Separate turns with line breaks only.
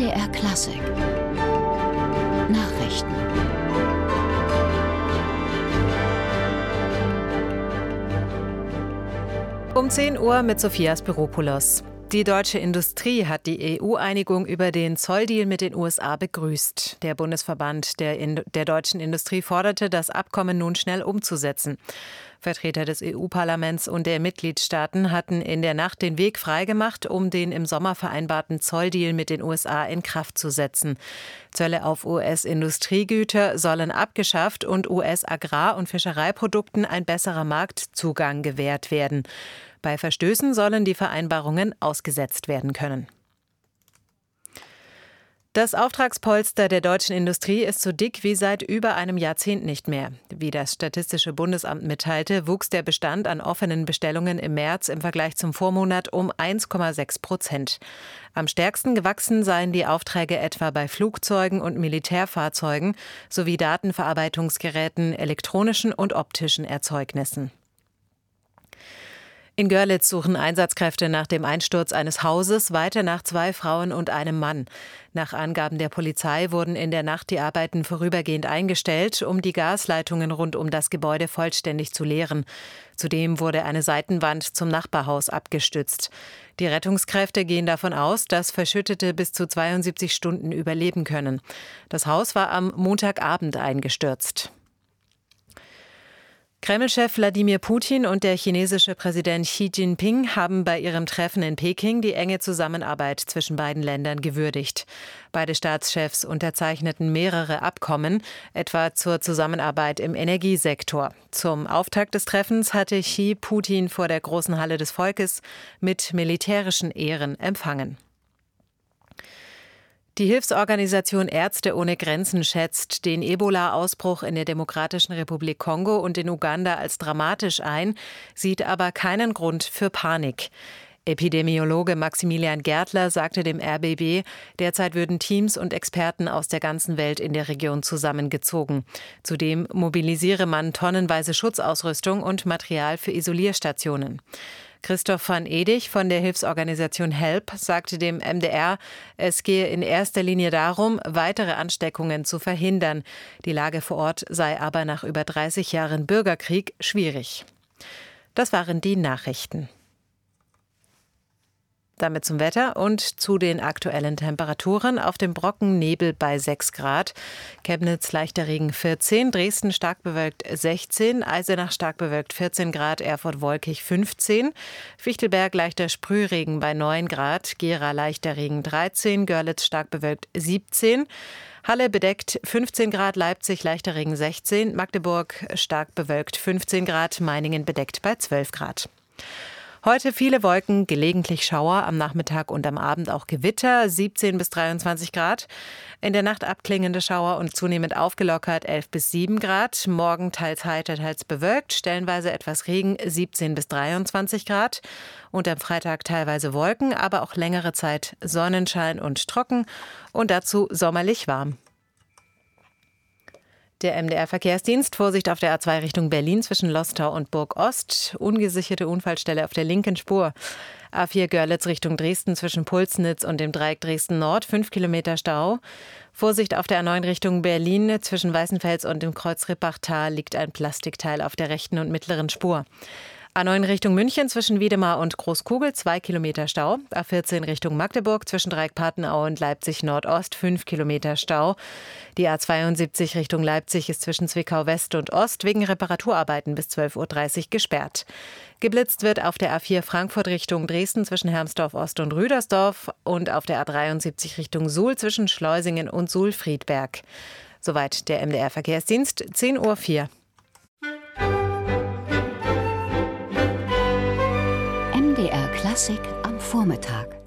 MDR Klassik Nachrichten.
Um 10 Uhr mit Sophia Spiropoulos. Die deutsche Industrie hat die EU-Einigung über den Zolldeal mit den USA begrüßt. Der Bundesverband der deutschen Industrie forderte, das Abkommen nun schnell umzusetzen. Vertreter des EU-Parlaments und der Mitgliedstaaten hatten in der Nacht den Weg freigemacht, um den im Sommer vereinbarten Zolldeal mit den USA in Kraft zu setzen. Zölle auf US-Industriegüter sollen abgeschafft und US-Agrar- und Fischereiprodukten ein besserer Marktzugang gewährt werden. Bei Verstößen sollen die Vereinbarungen ausgesetzt werden können. Das Auftragspolster der deutschen Industrie ist so dick wie seit über einem Jahrzehnt nicht mehr. Wie das Statistische Bundesamt mitteilte, wuchs der Bestand an offenen Bestellungen im März im Vergleich zum Vormonat um 1,6%. Am stärksten gewachsen seien die Aufträge etwa bei Flugzeugen und Militärfahrzeugen sowie Datenverarbeitungsgeräten, elektronischen und optischen Erzeugnissen. In Görlitz suchen Einsatzkräfte nach dem Einsturz eines Hauses weiter nach 2 Frauen und einem Mann. Nach Angaben der Polizei wurden in der Nacht die Arbeiten vorübergehend eingestellt, um die Gasleitungen rund um das Gebäude vollständig zu leeren. Zudem wurde eine Seitenwand zum Nachbarhaus abgestützt. Die Rettungskräfte gehen davon aus, dass Verschüttete bis zu 72 Stunden überleben können. Das Haus war am Montagabend eingestürzt. Kreml-Chef Wladimir Putin und der chinesische Präsident Xi Jinping haben bei ihrem Treffen in Peking die enge Zusammenarbeit zwischen beiden Ländern gewürdigt. Beide Staatschefs unterzeichneten mehrere Abkommen, etwa zur Zusammenarbeit im Energiesektor. Zum Auftakt des Treffens hatte Xi Putin vor der Großen Halle des Volkes mit militärischen Ehren empfangen. Die Hilfsorganisation Ärzte ohne Grenzen schätzt den Ebola-Ausbruch in der Demokratischen Republik Kongo und in Uganda als dramatisch ein, sieht aber keinen Grund für Panik. Epidemiologe Maximilian Gärtler sagte dem RBB, derzeit würden Teams und Experten aus der ganzen Welt in der Region zusammengezogen. Zudem mobilisiere man tonnenweise Schutzausrüstung und Material für Isolierstationen. Christoph van Edig von der Hilfsorganisation HELP sagte dem MDR, es gehe in erster Linie darum, weitere Ansteckungen zu verhindern. Die Lage vor Ort sei aber nach über 30 Jahren Bürgerkrieg schwierig. Das waren die Nachrichten. Damit zum Wetter und zu den aktuellen Temperaturen. Auf dem Brocken Nebel bei 6 Grad, Chemnitz leichter Regen 14, Dresden stark bewölkt 16, Eisenach stark bewölkt 14 Grad, Erfurt wolkig 15, Fichtelberg leichter Sprühregen bei 9 Grad, Gera leichter Regen 13, Görlitz stark bewölkt 17, Halle bedeckt 15 Grad, Leipzig leichter Regen 16, Magdeburg stark bewölkt 15 Grad, Meiningen bedeckt bei 12 Grad. Heute viele Wolken, gelegentlich Schauer, am Nachmittag und am Abend auch Gewitter, 17 bis 23 Grad. In der Nacht abklingende Schauer und zunehmend aufgelockert, 11 bis 7 Grad. Morgen teils heiter, teils bewölkt, stellenweise etwas Regen, 17 bis 23 Grad. Und am Freitag teilweise Wolken, aber auch längere Zeit Sonnenschein und trocken und dazu sommerlich warm. Der MDR-Verkehrsdienst, Vorsicht auf der A2 Richtung Berlin zwischen Lostau und Burg-Ost. Ungesicherte Unfallstelle auf der linken Spur. A4 Görlitz Richtung Dresden zwischen Pulsnitz und dem Dreieck Dresden-Nord, 5 Kilometer Stau. Vorsicht auf der A9 Richtung Berlin zwischen Weißenfels und dem Kreuz Rippachtal liegt ein Plastikteil auf der rechten und mittleren Spur. A9 Richtung München zwischen Wiedemar und Großkugel, 2 Kilometer Stau. A14 Richtung Magdeburg zwischen Dreieck-Patenau und Leipzig Nordost, 5 Kilometer Stau. Die A72 Richtung Leipzig ist zwischen Zwickau West und Ost wegen Reparaturarbeiten bis 12.30 Uhr gesperrt. Geblitzt wird auf der A4 Frankfurt Richtung Dresden zwischen Hermsdorf Ost und Rüdersdorf und auf der A73 Richtung Suhl zwischen Schleusingen und Suhl-Friedberg. Soweit der MDR-Verkehrsdienst, 10.04 Uhr.
MDR Klassik am Vormittag.